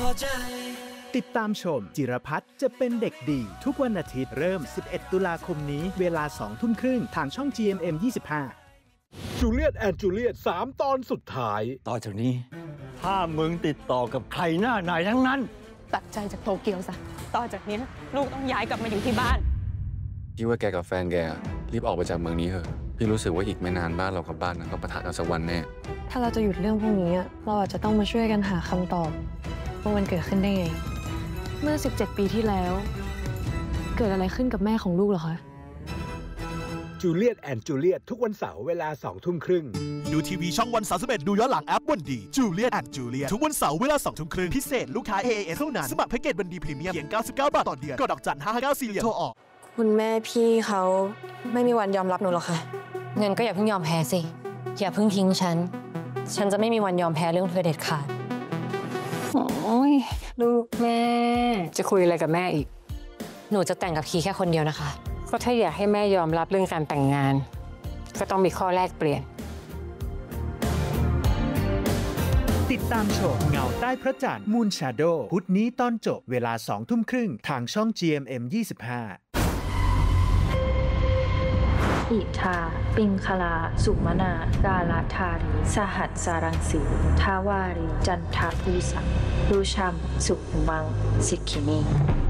ติดตามชมจิรพัฒน์จะเป็นเด็กดีทุกวันอาทิตย์เริ่ม 11 ตุลาคมนี้เวลา 20:30 น.ทางช่อง GMM 25 จูเลียตแอนด์จูเลียต3 ตอนสุดท้ายต่อจากนี้ถ้ามึงติดต่อกับใครหน้าไหนทั้งนั้นตัดใจจากโตเกียวซะต่อจากนี้ลูกต้องย้ายกลับมาอยู่ที่บ้านพี่ว่าแกกับแฟนแกรีบออกไปจากเมืองนี้เถอะพี่รู้สึกว่าอีกไม่นานบ้านเรากับบ้านนั้นก็ปะทะกันสักวันแน่ถ้าเราจะหยุดเรื่องพวกนี้เราอาจจะต้องมาช่วยกันหาคำตอบว่ามันเกิดขึ้นได้ไงเมื่อ 17 ปีที่แล้วเกิดอะไรขึ้นกับแม่ของลูกเหรอคะจูเลียตแอนด์จูเลียตทุกวันเสาร์เวลา 20:30 น. ดูทีวีช่องวัน31ดูย้อนหลังแอปวันดีจูเลียตแอนด์จูเลียตทุกวันเสาร์เวลา 20:30 น.พิเศษลูกค้า AAS เท่านั้นสมัครแพ็กเกจวันดีพรีเมียมเพียง99 บาทต่อเดือนกดดอกจัน559 4โทรออกคุณแม่พี่เขาไม่มีวันยอมรับหนูหรอกค่ะเงินก็อย่าเพิ่งยอมแพ้สิอย่าเพิ่งทิ้งฉันจะไม่มีวันยอมแพ้เรื่องเธอเด็ดขาดโอ้ยลูกแม่จะคุยอะไรกับแม่อีกหนูจะแต่งกับคีแค่คนเดียวนะคะก็ถ้าอยากให้แม่ยอมรับเรื่องการแต่งงานก็ต้องมีข้อแลกเปลี่ยนติดตามชมเงาใต้พระจันทร์มูนชาโดว์พุธนี้ตอนจบเวลา 20:30 น.ทางช่อง GMM 25 อิทาปิงคลาสุมนากาลาธารีสหัสสารังสีทาวารีจันทาภูสังรูชัมสุขุมังสิกขินี